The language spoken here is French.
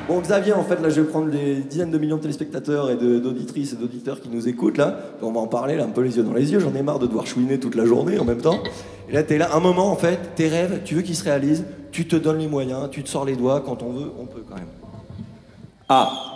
Bon, Xavier, en fait, là, je vais prendre des dizaines de millions de téléspectateurs et d'auditrices et d'auditeurs qui nous écoutent, là. On va en parler, là, un peu les yeux dans les yeux. J'en ai marre de devoir chouiner toute la journée en même temps. Et là, t'es là, un moment, en fait, tes rêves, tu veux qu'ils se réalisent, tu te donnes les moyens, tu te sors les doigts, quand on veut, on peut quand même. Ah,